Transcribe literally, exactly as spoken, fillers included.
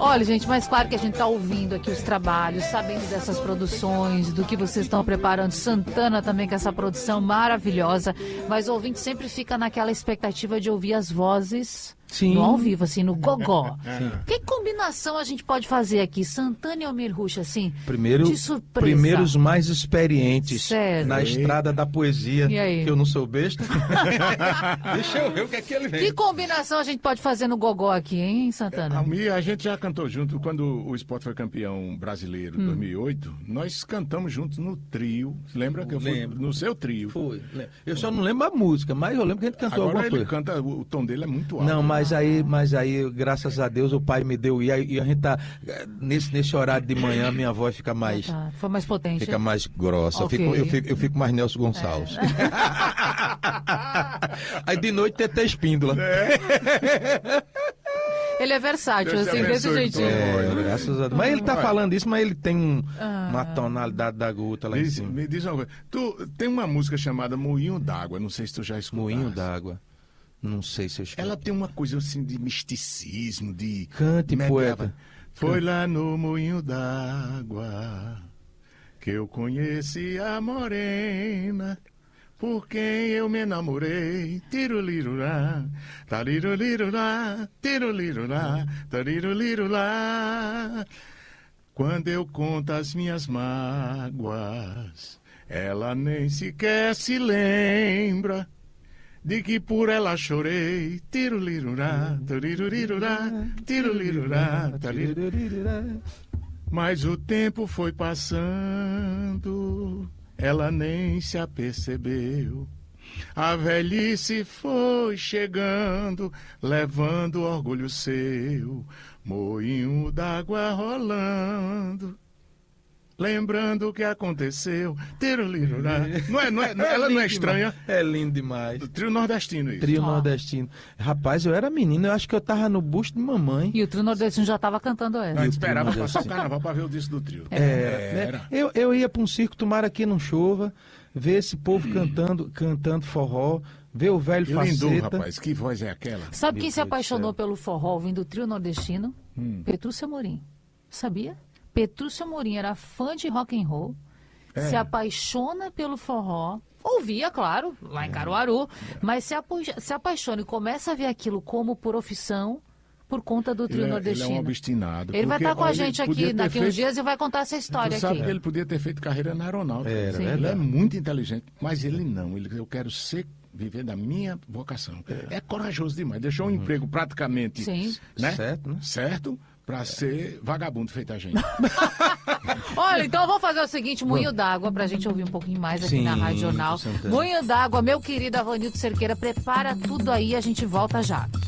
Olha, gente, mas claro que a gente tá ouvindo aqui os trabalhos, sabendo dessas produções, do que vocês estão preparando. Santana também com essa produção maravilhosa. Mas o ouvinte sempre fica naquela expectativa de ouvir as vozes... Sim. No ao vivo, assim, no gogó. Sim. Que combinação a gente pode fazer aqui? Santana e Almir Rush, assim, Primeiro, de surpresa. Primeiros mais experientes Sério? na estrada da poesia. E aí? Que eu não sou besta. Deixa eu ver o que é que ele vem. Que combinação a gente pode fazer no gogó aqui, hein, Santana? Almir, a gente já cantou junto quando o Sport foi campeão brasileiro em hum. dois mil e oito. Nós cantamos juntos no trio. Lembra que eu fui no seu trio? Foi. Eu só não lembro a música, mas eu lembro que a gente cantou Agora alguma ele coisa. canta, o tom dele é muito alto. Não, mas aí, mas aí, graças a Deus, o pai me deu. E, aí, e a gente tá. Nesse, nesse horário de manhã, minha voz fica mais. Ah, tá. Foi mais potente. Fica mais grossa. Okay. Eu, fico, eu, fico, eu fico mais Nelson Gonçalves. É. Aí de noite tem até espíndola. É. Ele é versátil, assim, desse jeitinho. É, graças a Deus. Mas ele tá falando isso, mas ele tem um, ah. uma tonalidade da gota lá diz, em cima. Me diz uma coisa. Tu tem uma música chamada Moinho d'Água, não sei se tu já escutou. Moinho d'Água. Não sei se eu escuto. Ela tem uma coisa assim de misticismo, de... Cante, poeta. Foi lá no Moinho d'Água que eu conheci a morena, por quem eu me enamorei. Tirulirurá, tarirulirurá, tirulirurá, tarirulirurá. Quando eu conto as minhas mágoas, ela nem sequer se lembra de que por ela chorei. Tirulirurá, tarirulirurá, tirulirurá, tarirulirurá. Mas o tempo foi passando, ela nem se apercebeu. A velhice foi chegando, levando orgulho seu. Moinho d'água rolando, lembrando o que aconteceu. Tirulirurá. Não é, não é, não, ela não é estranha. É lindo demais. Do trio nordestino isso. Trio oh. nordestino. Rapaz, eu era menino, eu acho que eu tava no busto de mamãe. E o trio nordestino já tava cantando essa. A gente esperava passar o carnaval pra ver o disco do trio. É, é, era. Né? Eu, eu ia pra um circo, tomara que não chova, ver esse povo cantando, cantando forró, ver o velho Faceta. Lindo, rapaz, que voz é aquela? Sabe quem se apaixonou pelo forró vindo do trio nordestino? Hum. Petrúcia Amorim. Sabia? Petrúcia Amorim era fã de rock and roll, é. se apaixona pelo forró, ouvia, claro, lá em Caruaru, é. mas se, se apaixona e começa a ver aquilo como profissão por conta do trio ele é, nordestino. Ele é um obstinado. Ele vai estar com a gente aqui daqui feito... uns dias e vai contar essa história tu sabe aqui. Que ele podia ter feito carreira na aeronáutica. Era, ele é muito inteligente, mas ele não. Ele, eu quero ser... viver da minha vocação. É, é corajoso demais. Deixou um uhum. emprego praticamente Sim. Né? certo, né? certo para ser vagabundo feito a gente. Olha, então eu vou fazer o seguinte, Moinho d'Água, pra gente ouvir um pouquinho mais aqui Sim, na Rádio Jornal. Moinho d'Água, meu querido Avanildo Cerqueira, prepara tudo aí, a gente volta já.